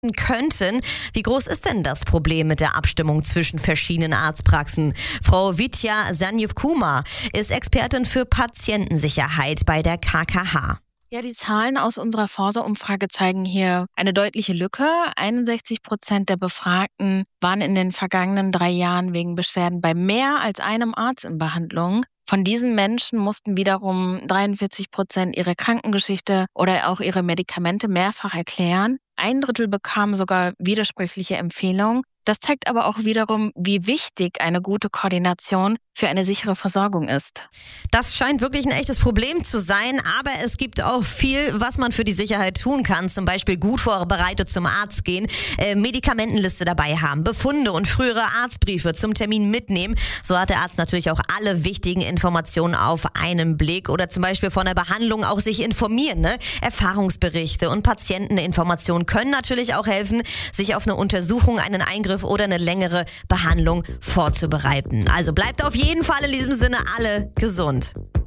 könnten. Wie groß ist denn das Problem mit der Abstimmung zwischen verschiedenen Arztpraxen? Frau Vidya Sanjeev-Kumar ist Expertin für Patientensicherheit bei der KKH. Ja, die Zahlen aus unserer Forsa-Umfrage zeigen hier eine deutliche Lücke. 61% der Befragten waren in den vergangenen 3 Jahren wegen Beschwerden bei mehr als einem Arzt in Behandlung. Von diesen Menschen mussten wiederum 43% ihre Krankengeschichte oder auch ihre Medikamente mehrfach erklären. 1/3 bekamen sogar widersprüchliche Empfehlungen. Das zeigt aber auch wiederum, wie wichtig eine gute Koordination für eine sichere Versorgung ist. Das scheint wirklich ein echtes Problem zu sein, aber es gibt auch viel, was man für die Sicherheit tun kann. Zum Beispiel gut vorbereitet zum Arzt gehen, Medikamentenliste dabei haben, Befunde und frühere Arztbriefe zum Termin mitnehmen. So hat der Arzt natürlich auch alle wichtigen Informationen auf einen Blick oder zum Beispiel von der Behandlung auch sich informieren. Erfahrungsberichte und Patienteninformationen können natürlich auch helfen, sich auf eine Untersuchung, einen Eingriff oder eine längere Behandlung vorzubereiten. Also bleibt auf jeden Fall in diesem Sinne alle gesund.